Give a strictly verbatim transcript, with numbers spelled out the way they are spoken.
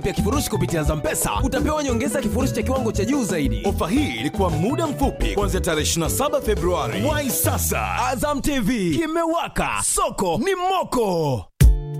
Pia kifurushi kupitia Zampesa utapewa nyongeza kifurushi cha kiwango cha juu zaidi. Ofa hii ilikuwa muda mfupi kuanzia tarehe ishirini na saba Februari. Wahi sasa. Azam T V kimewaka, soko ni moko.